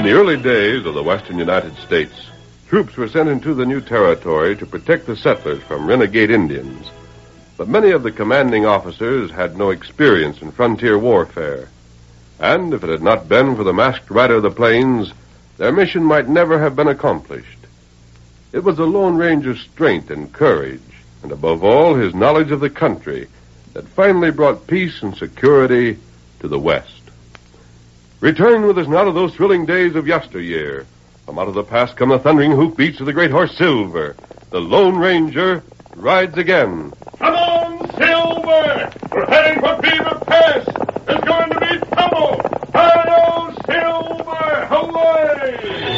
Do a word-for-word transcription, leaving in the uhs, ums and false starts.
the early days of the western United States, troops were sent into the new territory to protect the settlers from renegade Indians. But many of the commanding officers had no experience in frontier warfare. And if it had not been for the masked rider of the plains, their mission might never have been accomplished. It was the Lone Ranger's strength and courage, and above all, his knowledge of the country, that finally brought peace and security to the West. Return with us now to those thrilling days of yesteryear. From out of the past come the thundering hoofbeats of the great horse Silver. The Lone Ranger rides again. Come on, Silver! We're heading for Beaver Pass! There's going to be trouble! Hi-yo, Silver! Away!